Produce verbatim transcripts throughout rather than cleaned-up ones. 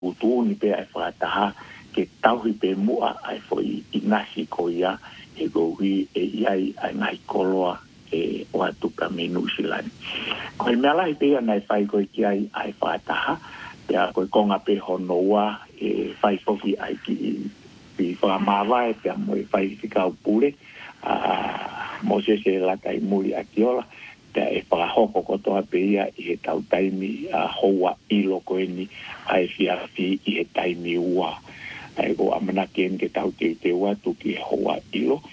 utu ni pe ai whataha ke tauhi pe mua ai foi i nasi ko ia e gohi e iai ai ngai koloa e o atuka me Nusilani. Koe mea lahi pe anai whai koe ki ai ai whataha pea koe konga pe honoa e whai foki ai ki i whamawai pea mo e whai whikau pule mo se se lata i muri a kiola pea e whakahoko kotoa pe ia i he tau taimi a hoa ilo koe ni ai whiawhi i he taimi ua ai ko amana ken ke tau te te ua tuki he hoa ilo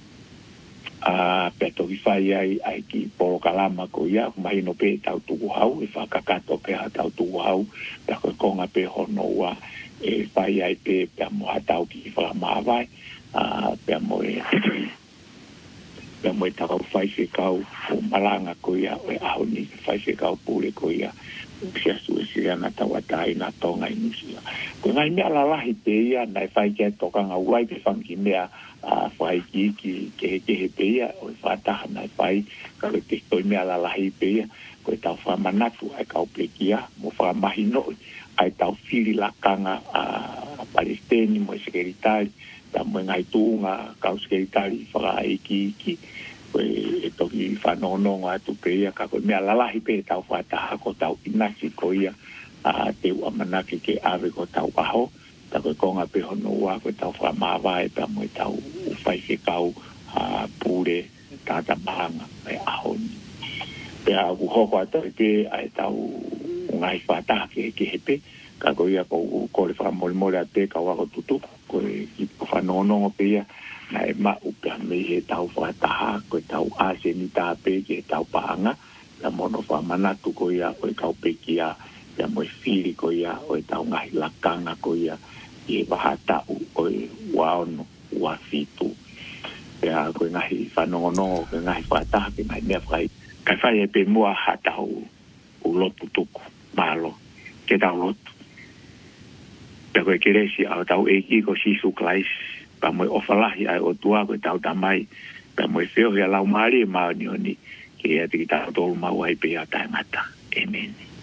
a pe to ki fai ai ai ki polo kalama ko ia mai no pe tau tu hau e fa kakato pe tau tu hau pe ko konga pe hono wa e fai ai pe pe mo tau ki fa ma vai a pe mo e pe mo tau fai se kau o malanga ko ia e a ni fai se kau pule ko ia sia su sia na tau tai na tonga inusia ko ngai me ala lahi pe ia na fai ke toka nga uai pe fangi mea a fai ki ki ke ke he peia o fata na fai ka te toi me ala lahi peia ko tau fa manatu ai ka opekia mo fa mahino ai tau fili la kanga a palestini mo sekeritari ta mo ngai tunga ka sekeritari fa ai ki ki ko e to ki fa no no atu peia ka ko me ala lahi pe tau fata ko tau inasi ko ia a te wa manaki ke ave ko tau aho ta ko konga pe hono wa ko tau fa ma vai pa mo tau fai se kau a pure ta ta banga e ahon pe a ku ho ko ta pe ai tau ngai fa ta ke ke hepe ka ko ia ko ko le fa mo mo la te ka wa ko tutu ko i fa no no pe ia na e ma u pe me he tau fa ta ko tau a se ni ta pe ke tau panga la mono fa mana tu ko ia ko ka pe kia ya mo fili ko ia o tau ngai la kanga ko ia e bahata o wao no wa fitu ya ko ngai fa no no ko ngai fa ta ke ngai me fai ka fai e pe mo hata o o lotu tuku malo ke tau lotu pe ko ke resi au tau e ki ko si su klais pa mo ofalahi ai o tua ko tau tamai pa mo feo ya la mari ma ni ni ke ya ti tau tol ma wai pe ata mata amen.